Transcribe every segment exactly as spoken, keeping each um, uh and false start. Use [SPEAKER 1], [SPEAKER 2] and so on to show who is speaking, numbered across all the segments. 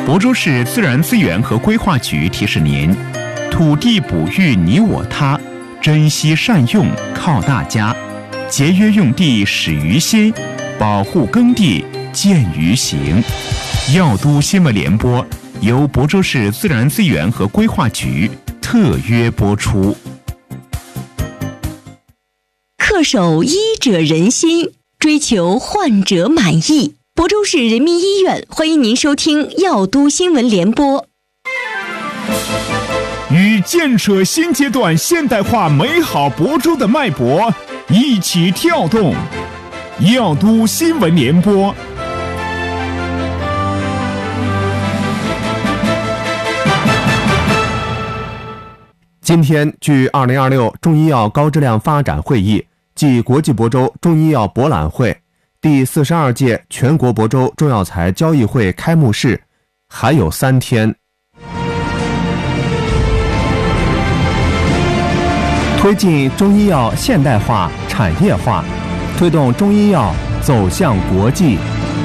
[SPEAKER 1] 亳州市自然资源和规划局提示您：土地哺育你我他，珍惜善用靠大家，节约用地始于心，保护耕地见于行。药都新闻联播由亳州市自然资源和规划局特约播出。
[SPEAKER 2] 恪守医者仁心，追求患者满意。亳州市人民医院欢迎您收听药都新闻联播。
[SPEAKER 1] 与建设新阶段现代化美好亳州的脉搏一起跳动，药都新闻联播。
[SPEAKER 3] 今天，据二零二六中医药高质量发展会议暨国际亳州中医药博览会第四十二届全国亳州中药材交易会开幕式还有三天。推进中医药现代化、产业化，推动中医药走向国际。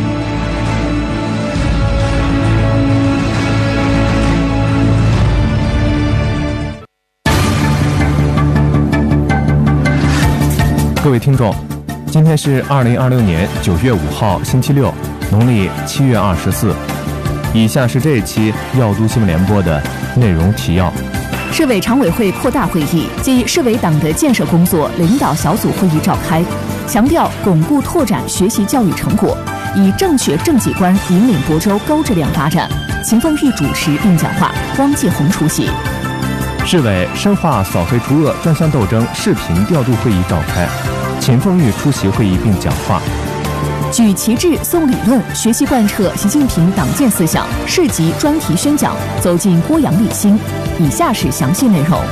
[SPEAKER 3] 各位听众，今天是二零二六年九月五号星期六，农历七月二十四。以下是这一期药都新闻联播的内容提要。
[SPEAKER 4] 市委常委会扩大会议暨市委党的建设工作领导小组会议召开，强调巩固拓展学习教育成果，以正确政绩观引领亳州高质量发展。秦凤玉主持并讲话，汪继红出席。
[SPEAKER 3] 市委深化扫黑除恶专项斗争视频调度会议召开，秦凤玉出席会议并讲话。
[SPEAKER 4] 举旗帜诵理论，学习贯彻习近平党建思想市级专题宣讲，走进郭阳立新。以下是详细内容。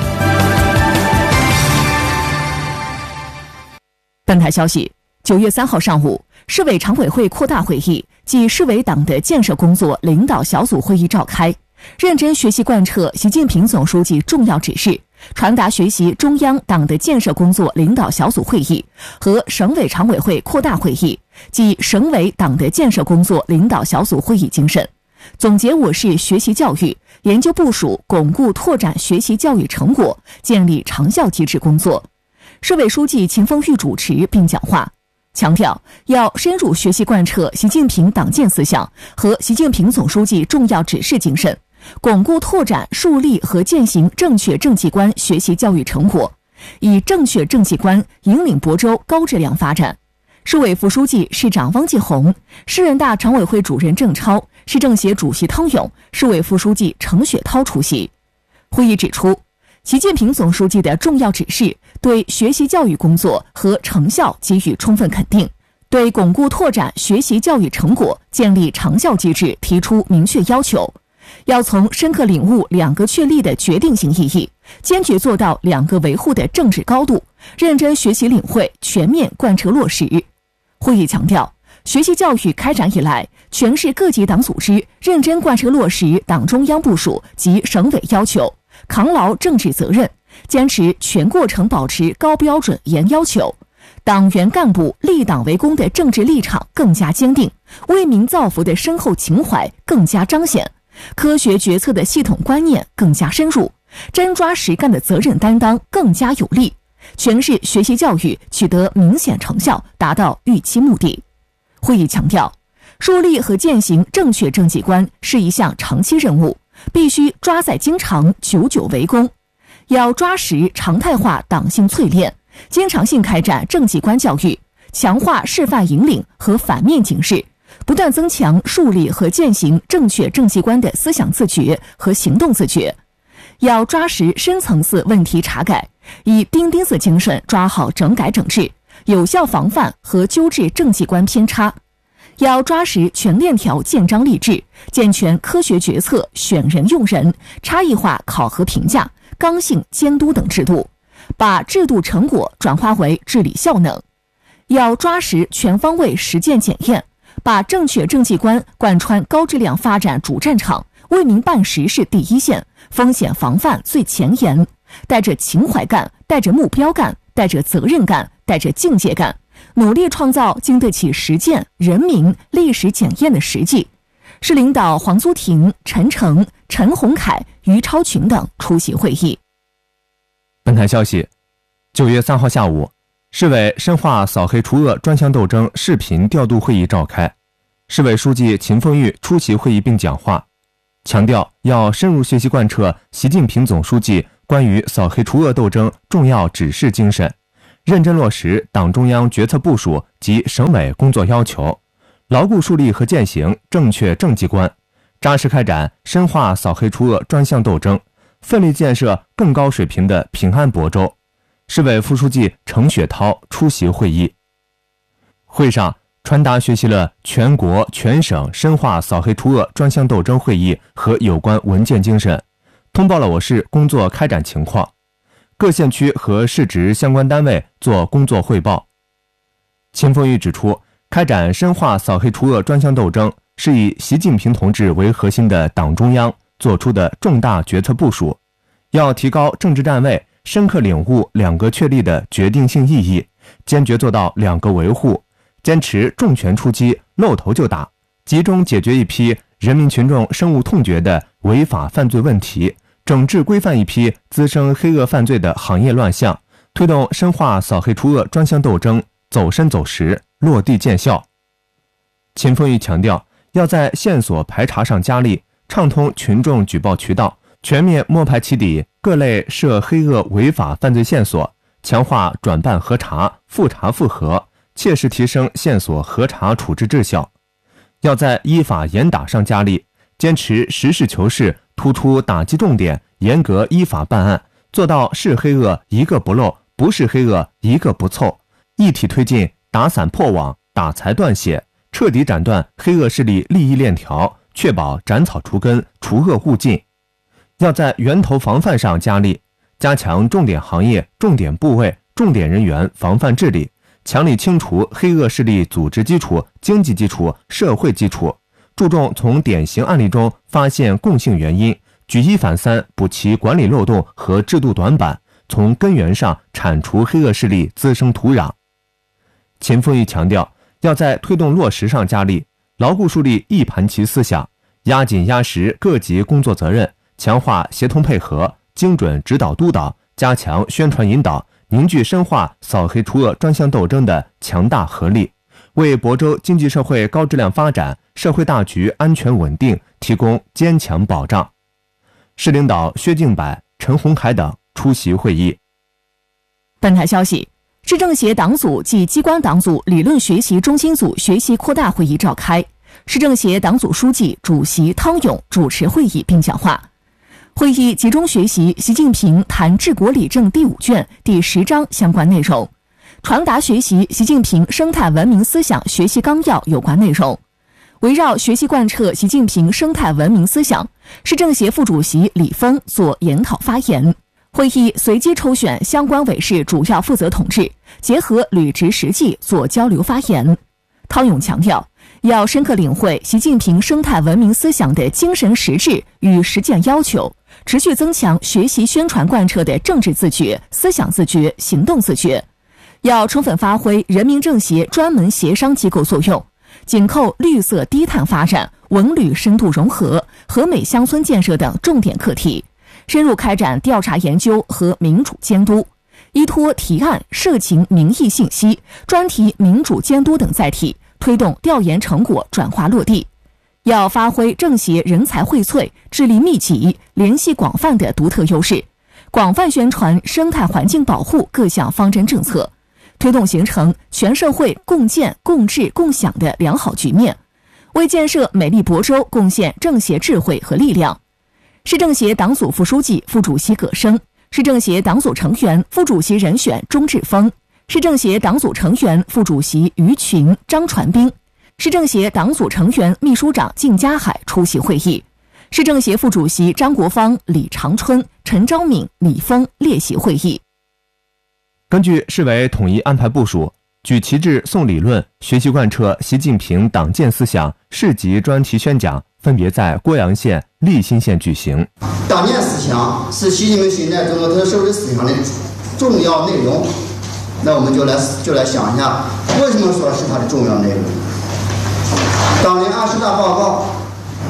[SPEAKER 4] 本台消息，九月三号上午，市委常委会扩大会议暨市委党的建设工作领导小组会议召开，认真学习贯彻习近平总书记重要指示，传达学习中央党的建设工作领导小组会议和省委常委会扩大会议及省委党的建设工作领导小组会议精神，总结我市学习教育研究部署巩固拓展学习教育成果，建立长效机制工作。市委书记秦凤玉主持并讲话，强调要深入学习贯彻习近平党建思想和习近平总书记重要指示精神，巩固拓展树立和践行正确政绩观学习教育成果，以正确政绩观引领亳州高质量发展。市委副书记、市长汪继红，市人大常委会主任郑超，市政协主席汤勇，市委副书记程雪涛出席。会议指出，习近平总书记的重要指示对学习教育工作和成效给予充分肯定，对巩固拓展学习教育成果建立长效机制提出明确要求。要从深刻领悟两个确立的决定性意义，坚决做到两个维护的政治高度，认真学习领会，全面贯彻落实。会议强调，学习教育开展以来，全市各级党组织认真贯彻落实党中央部署及省委要求，扛牢政治责任，坚持全过程保持高标准严要求。党员干部立党为公的政治立场更加坚定，为民造福的深厚情怀更加彰显，科学决策的系统观念更加深入，真抓实干的责任担当更加有力，全市学习教育取得明显成效，达到预期目的。会议强调，树立和践行正确政绩观是一项长期任务，必须抓在经常，久久为功。要抓实常态化党性淬炼，经常性开展政绩观教育，强化示范引领和反面警示，不断增强树立和践行正确政绩观的思想自觉和行动自觉。要抓实深层次问题查改，以钉钉子精神抓好整改整治，有效防范和纠治政绩观偏差。要抓实全链条建章立制，健全科学决策、选人用人、差异化考核评价、刚性监督等制度，把制度成果转化为治理效能。要抓实全方位实践检验，把正确政绩观贯穿高质量发展主战场，为民办实是第一线，风险防范最前沿，带着情怀干，带着目标干，带着责任干，带着境界干，努力创造经得起实践、人民、历史检验的实际， 市领导黄苏婷、陈诚、陈宏凯、于超群等出席会议。
[SPEAKER 3] 本台消息，九月三号下午，市委深化扫黑除恶专项斗争视频调度会议召开，市委书记秦凤玉出席会议并讲话，强调要深入学习贯彻习近平总书记关于扫黑除恶斗争重要指示精神，认真落实党中央决策部署及省委工作要求，牢固树立和践行正确政绩观，扎实开展深化扫黑除恶专项斗争，奋力建设更高水平的平安亳州。市委副书记程雪涛出席会议。会上传达学习了全国全省深化扫黑除恶专项斗争会议和有关文件精神，通报了我市工作开展情况，各县区和市直相关单位做工作汇报。秦凤玉指出，开展深化扫黑除恶专项斗争是以习近平同志为核心的党中央作出的重大决策部署，要提高政治站位，深刻领悟两个确立的决定性意义，坚决做到两个维护，坚持重拳出击，露头就打，集中解决一批人民群众深恶痛绝的违法犯罪问题，整治规范一批滋生黑恶犯罪的行业乱象，推动深化扫黑除恶专项斗争走深走实，落地见效。秦凤玉强调，要在线索排查上加力，畅通群众举报渠道，全面摸排起底各类涉黑恶违法犯罪线索，强化转办核查、复查复核，切实提升线索核查处置质效。要在依法严打上加力，坚持实事求是，突出打击重点，严格依法办案，做到是黑恶一个不漏，不是黑恶一个不凑，一体推进打散破网、打财断血，彻底斩断黑恶势力利益链条，确保斩草除根、除恶务尽。要在源头防范上加力，加强重点行业、重点部位、重点人员防范治理，强力清除黑恶势力组织基础、经济基础、社会基础，注重从典型案例中发现共性原因，举一反三，补齐管理漏洞和制度短板，从根源上铲除黑恶势力滋生土壤。秦凤玉强调，要在推动落实上加力，牢固树立一盘棋思想，压紧压实各级工作责任，强化协同配合，精准指导督导，加强宣传引导，凝聚深化扫黑除恶专项斗争的强大合力，为亳州经济社会高质量发展、社会大局安全稳定提供坚强保障。市领导薛敬柏、陈宏凯等出席会议。
[SPEAKER 4] 本台消息，市政协党组及机关党组理论学习中心组学习扩大会议召开，市政协党组书记、主席汤勇主持会议并讲话。会议集中学习习近平谈治国理政第五卷第十章相关内容，传达学习习近平生态文明思想学习纲要有关内容。围绕学习贯彻习近平生态文明思想，市政协副主席李峰作研讨发言。会议随机抽选相关委室主要负责同志，结合履职实际做交流发言。汤勇强调，要深刻领会习近平生态文明思想的精神实质与实践要求，持续增强学习宣传贯彻的政治自觉、思想自觉、行动自觉。要充分发挥人民政协专门协商机构作用，紧扣绿色低碳发展、文旅深度融合、和美乡村建设等重点课题，深入开展调查研究和民主监督，依托提案、社情民意信息、专题民主监督等载体，推动调研成果转化落地。要发挥政协人才荟萃、智力密集、联系广泛的独特优势，广泛宣传生态环境保护各项方针政策，推动形成全社会共建、共治、共享的良好局面，为建设美丽亳州贡献政协智慧和力量。市政协党组副书记、副主席葛生，市政协党组成员、副主席人选钟志峰，市政协党组成员、副主席于群、张传斌，市政协党组成员、秘书长靳家海出席会议。市政协副主席张国芳、李长春、陈昭敏、李峰列席会议。
[SPEAKER 3] 根据市委统一安排部署，举旗帜诵理论，学习贯彻习近平党建思想市级专题宣讲分别在郭阳县、利辛县举行。
[SPEAKER 5] 党建思想是习近平新时代中国特色社会思想的重要内容，那我们就来就来想一下，为什么说是它的重要内容？党的二十大报告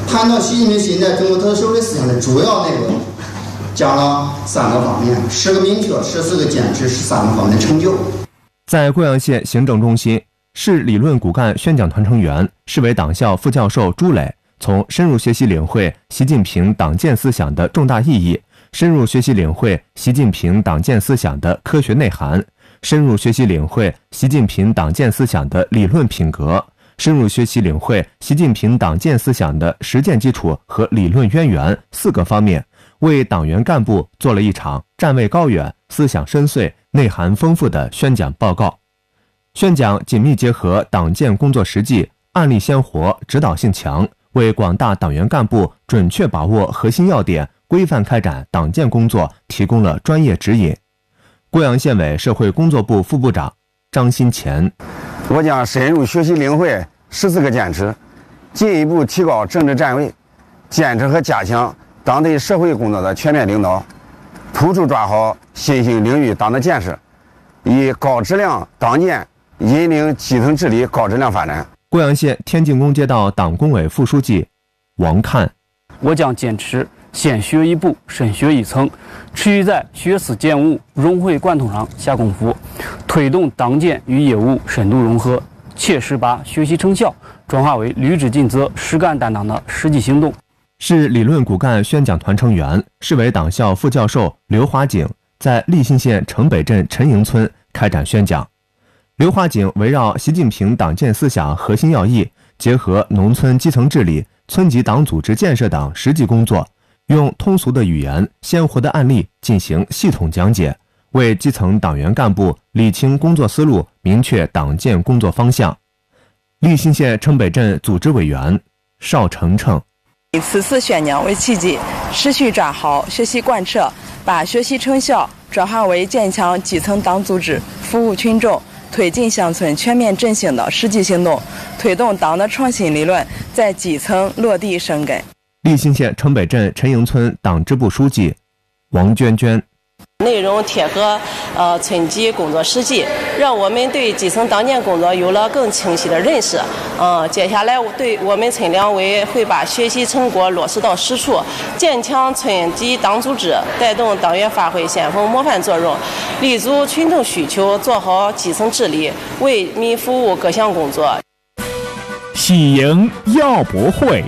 [SPEAKER 5] 谈到习近平新一代中国特色社会思想的主要内容，讲了三个方面：十个明确，十四个坚持，十三个方面成就。
[SPEAKER 3] 在贵阳县行政中心，市理论骨干宣讲团成员、市委党校副教授朱磊从深入学习领会习近平党建思想的重大意义，深入学习领会习近平党建思想的科学内涵，深入学习领会习近平党建思想的理论品格，深入学习领会习近平党建思想的实践基础和理论渊源四个方面，为党员干部做了一场站位高远、思想深邃、内涵丰富的宣讲报告。宣讲紧密结合党建工作实际，案例鲜活，指导性强，为广大党员干部准确把握核心要点、规范开展党建工作提供了专业指引。贵阳县委社会工作部副部长张新前，
[SPEAKER 6] 我将深入学习领会十四个坚持，进一步提高政治站位，坚持和加强党对社会工作的全面领导，突出抓好新兴领域党的建设，以高质量党建引领基层治理高质量发展。
[SPEAKER 3] 贵阳县天进宫街道党工委副书记王看，
[SPEAKER 7] 我将坚持先学一步，深学一层，持续在学思践悟、融会贯通上下功夫，推动党建与业务深度融合，切实把学习成效转化为履职尽责、实干担当的实际行动。
[SPEAKER 3] 市理论骨干宣讲团成员、市委党校副教授刘华景在利辛县城北镇陈营村开展宣讲。刘华景围绕习近平党建思想核心要义，结合农村基层治理、村级党组织建设等实际工作，用通俗的语言、鲜活的案例进行系统讲解，为基层党员干部理清工作思路，明确党建工作方向。利辛县城北镇组织委员邵程程，
[SPEAKER 8] 以此次宣讲为契机，持续抓好学习贯彻，把学习成效转化为坚强基层党组织、服务群众、推进乡村全面振兴的实际行动，推动党的创新理论在基层落地生根。
[SPEAKER 3] 利辛县城北镇陈营村党支部书记王娟娟，
[SPEAKER 9] 内容贴合呃村级工作实际，让我们对基层党建工作有了更清晰的认识。呃，接下来对我们村两委会把学习成果落实到实处，坚强村级党组织，带动党员发挥先锋模范作用，立足群众需求，做好基层治理，为民服务各项工作。
[SPEAKER 1] 喜迎药博会。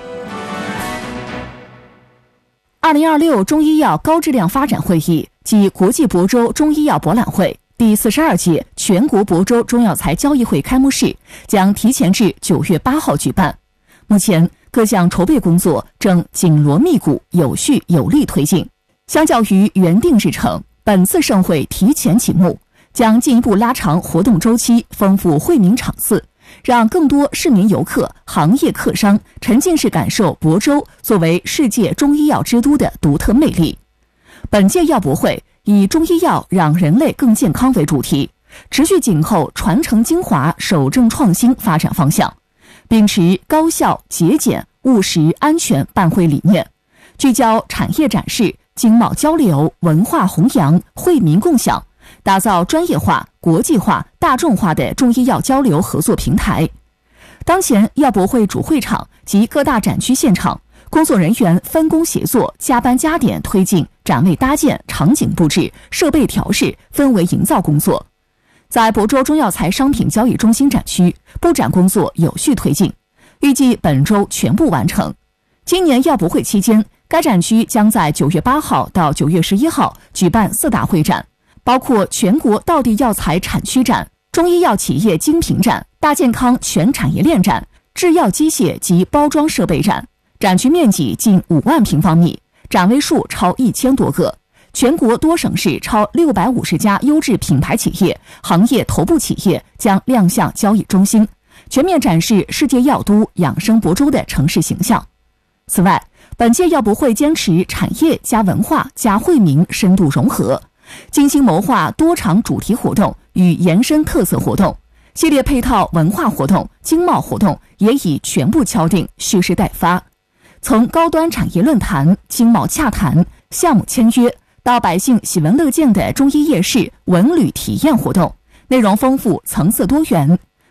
[SPEAKER 4] 二零二六中医药高质量发展会议暨国际亳州中医药博览会第四十二届全国亳州中药材交易会开幕式将提前至九月八号举办。目前各项筹备工作正紧锣密鼓、有序有力推进。相较于原定日程，本次盛会提前启幕，将进一步拉长活动周期，丰富惠民场次，让更多市民游客、行业客商沉浸式感受亳州作为世界中医药之都的独特魅力。本届药博会以中医药让人类更健康为主题，持续紧扣传承精华、守正创新发展方向，秉持高效、节俭、务实、安全办会理念，聚焦产业展示、经贸交流、文化弘扬、惠民共享，打造专业化、国际化、大众化的中医药交流合作平台。当前药博会主会场及各大展区现场，工作人员分工协作，加班加点推进展位搭建、场景布置、设备调试、氛围营造工作。在亳州中药材商品交易中心展区，布展工作有序推进，预计本周全部完成。今年药博会期间，该展区将在九月八号到九月十一号举办四大会展，包括全国道地药材产区展、中医药企业精品展、大健康全产业链展、制药机械及包装设备展。展区面积近五万平方米，展位数超一千多个，全国多省市超六百五十家优质品牌企业、行业头部企业将亮相交易中心，全面展示世界药都、养生亳州的城市形象。此外，本届药博会坚持产业加文化加惠民深度融合，精心谋划多场主题活动与延伸特色活动，系列配套文化活动、经贸活动也已全部敲定，蓄势待发。从高端产业论坛、经贸洽谈、项目签约，到百姓喜闻乐见的中医夜市、文旅体验活动，内容丰富、层次多元。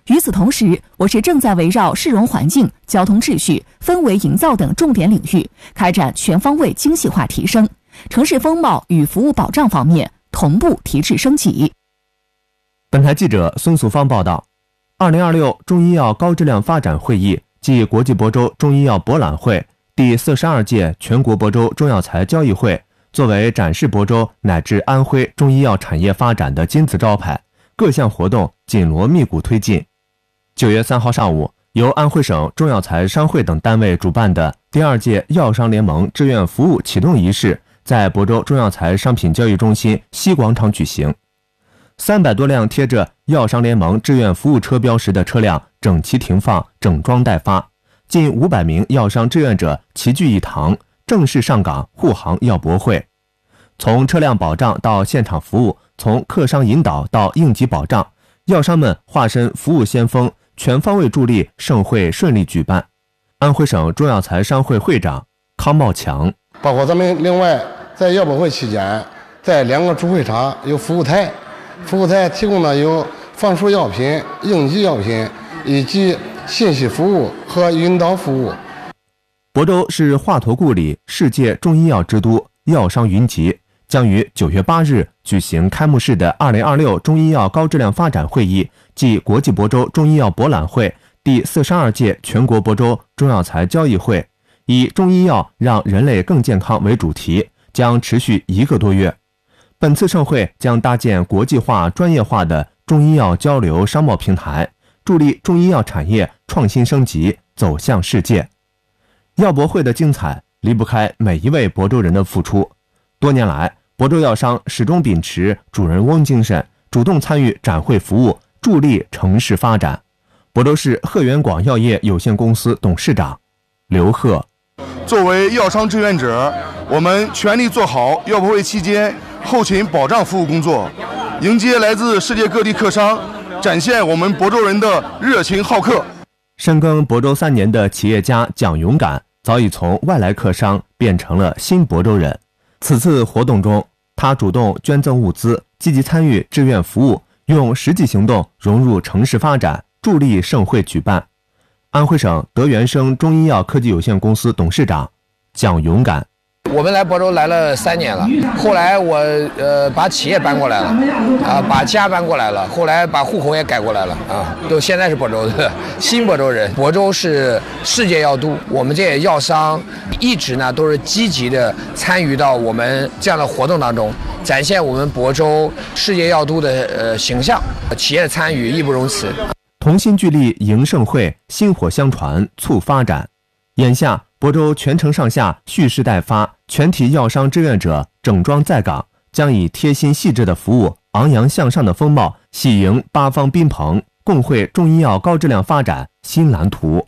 [SPEAKER 4] 与此同时，我市正在围绕市容环境、交通秩序、氛围营造等重点领域开展全方位精细化提升，城市风貌与服务保障方面同步提质升级。
[SPEAKER 3] 本台记者孙素芳报道，二零二六中医药高质量发展会议暨国际亳州中医药博览会第四十二届全国亳州中药材交易会，作为展示亳州乃至安徽中医药产业发展的金字招牌，各项活动紧锣密鼓推进。九月三号上午，由安徽省中药材商会等单位主办的第二届药商联盟志愿服务启动仪式在亳州中药材商品交易中心西广场举行。三百多辆贴着药商联盟志愿服务车标识的车辆整齐停放，整装待发，近五百名药商志愿者齐聚一堂，正式上岗护航药博会。从车辆保障到现场服务，从客商引导到应急保障，药商们化身服务先锋，全方位助力盛会顺利举办。安徽省中药材商会会长康茂强，
[SPEAKER 10] 包括咱们另外在药博会期间，在两个主会场有服务台，服务台提供的有防暑药品、应急药品以及信息服务和引导服务。
[SPEAKER 3] 亳州是华佗故里，世界中医药之都，药商云集，将于九月八日举行开幕式的二零二六中医药高质量发展会议暨国际亳州中医药博览会第四十二届全国亳州中药材交易会，以中医药让人类更健康为主题，将持续一个多月。本次盛会将搭建国际化、专业化的中医药交流商贸平台，助力中医药产业创新升级，走向世界。药博会的精彩离不开每一位亳州人的付出。多年来，亳州药商始终秉持主人翁精神，主动参与展会服务，助力城市发展。亳州市鹤源广药业有限公司董事长刘鹤，
[SPEAKER 11] 作为药商志愿者，我们全力做好药博会期间后勤保障服务工作，迎接来自世界各地客商，展现我们亳州人的热情好客。
[SPEAKER 3] 深耕亳州三年的企业家蒋勇敢早已从外来客商变成了新亳州人。此次活动中，他主动捐赠物资，积极参与志愿服务，用实际行动融入城市发展，助力盛会举办。安徽省德元生中医药科技有限公司董事长蒋勇敢，
[SPEAKER 12] 我们来亳州来了三年了，后来我呃把企业搬过来了，啊，把家搬过来了，后来把户口也改过来了，啊，都现在是亳州的新亳州人。亳州是世界药都，我们这些药商一直呢都是积极的参与到我们这样的活动当中，展现我们亳州世界药都的呃形象。企业的参与义不容辞。
[SPEAKER 3] 同心聚力迎盛会，薪火相传促发展。眼下，亳州全城上下蓄势待发，全体药商志愿者整装在岗，将以贴心细致的服务、昂扬向上的风貌，喜迎八方宾朋，共绘中医药高质量发展新蓝图。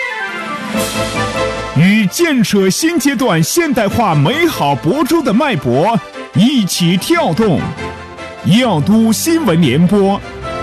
[SPEAKER 1] 与建设新阶段现代化美好亳州的脉搏一起跳动，药都新闻联播。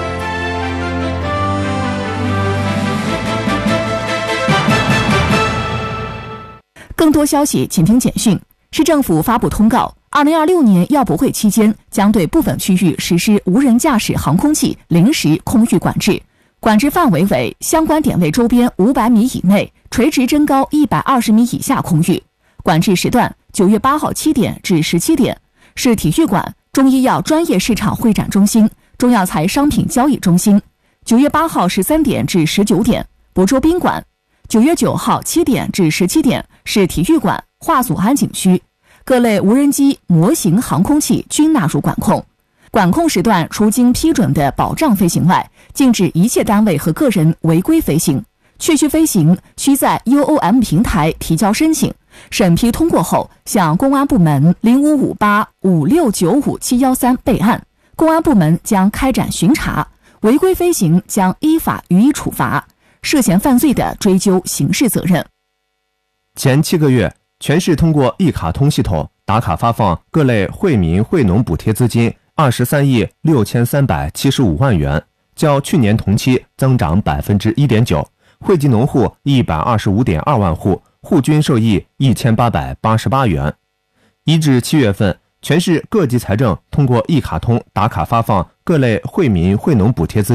[SPEAKER 4] 更多消息，请听简讯。市政府发布通告，二零二六年药博会期间，将对部分区域实施无人驾驶航空器临时空域管制，管制范围为相关点位周边五百米以内，垂直增高一百二十米以下空域。管制时段：九月八号七点至十七点，市体育馆、中医药专业市场会展中心、中药材商品交易中心；九月八号十三点至十九点，亳州宾馆；九月九号七点至十七点，市体育馆、华祖安景区。各类无人机、模型航空器均纳入管控。管控时段除经批准的保障飞行外，禁止一切单位和个人违规飞行。确需飞行，需在 U O M 平台提交申请，审批通过后，向公安部门零五五八五六九五七幺三备案，公安部门将开展巡查，违规飞行将依法予以处罚，涉嫌犯罪的追究刑事责任。
[SPEAKER 3] 前七个月，全市通过一卡通系统打卡发放各类惠民惠农补贴资金二十三亿六千三百七十五万元，较去年同期增长百分之一点九，惠及农户一百二十五点二万户，户均受益一千八百八十八元。一至七月份，全市各级财政通过一卡通打卡发放各类惠民惠农补贴资金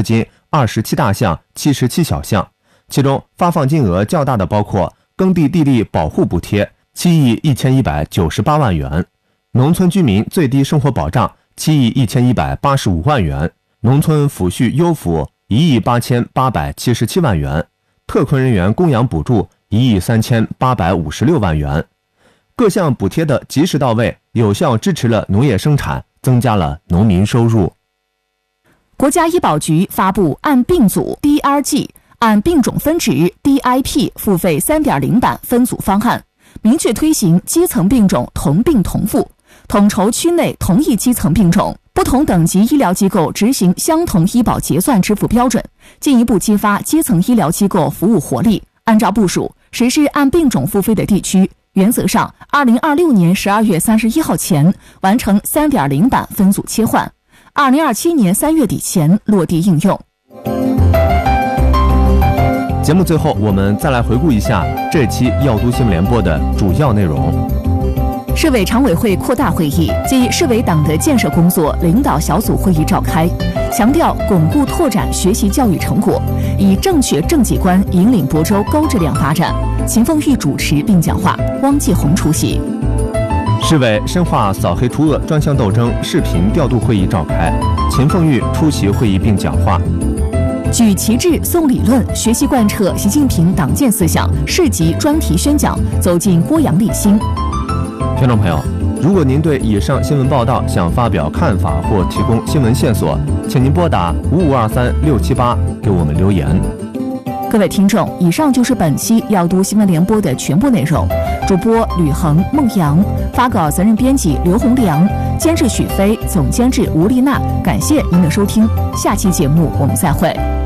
[SPEAKER 3] 二十七大项、七十七小项，其中发放金额较大的包括耕地地力保护补贴七亿一千一百九十八万元，农村居民最低生活保障七亿一千一百八十五万元，农村抚恤优抚一亿八千八百七十七万元，特困人员供养补助一亿三千八百五十六万元。各项补贴的及时到位，有效支持了农业生产，增加了农民收入。
[SPEAKER 4] 国家医保局发布按病组 D R G、按病种分值 D I P 付费 三点零 版分组方案，明确推行基层病种同病同付，统筹区内同一基层病种，不同等级医疗机构执行相同医保结算支付标准，进一步激发基层医疗机构服务活力。按照部署，实施按病种付费的地区，原则上二零二六年十二月三十一号前完成 三点零 版分组切换，二零二七年三月底前落地应用。
[SPEAKER 3] 节目最后，我们再来回顾一下这期药都新闻联播的主要内容。
[SPEAKER 4] 市委常委会扩大会议暨市委党的建设工作领导小组会议召开，强调巩固拓展学习教育成果，以正确政绩观引领亳州高质量发展。秦凤玉主持并讲话，汪继红出席。
[SPEAKER 3] 市委深化扫黑除恶专项斗争视频调度会议召开，秦凤玉出席会议并讲话。
[SPEAKER 4] 举旗帜、诵理论，学习贯彻习近平党建思想市级专题宣讲，走进郭阳立新。
[SPEAKER 3] 听众朋友，如果您对以上新闻报道想发表看法或提供新闻线索，请您拨打五五二三六七八给我们留言。
[SPEAKER 4] 各位听众，以上就是本期药都新闻联播的全部内容。主播吕恒、孟阳，发稿责任编辑刘洪良，监制许飞，总监制吴丽娜。感谢您的收听，下期节目我们再会。